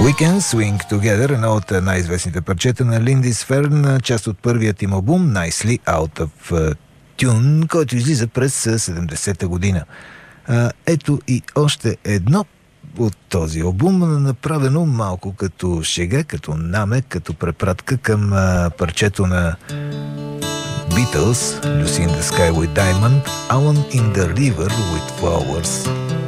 We Can Swing Together, едно от най-известните парчета на Lindisfarne, част от първият им албум Nicely Out of Tune, който излиза през 70-та година. Ето и още едно от този албум, направено малко като шега, като намек, като препратка към парчето на Beatles, Lucy in the Sky with Diamond, Alone in the River with Flowers.